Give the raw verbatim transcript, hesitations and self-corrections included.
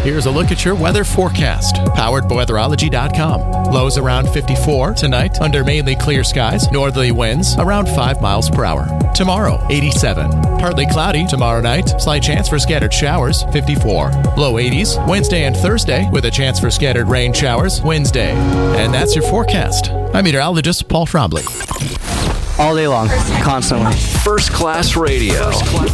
Here's a look at your weather forecast, powered by weatherology dot com. Lows around fifty-four tonight, under mainly clear skies. Northerly winds around five miles per hour. Tomorrow, eighty-seven. Partly cloudy tomorrow night. Slight chance for scattered showers, fifty-four. Low eighties Wednesday and Thursday, with a chance for scattered rain showers Wednesday. And that's your forecast. I'm meteorologist Paul Trombley. All day long, constantly. First Class Radio. First Class.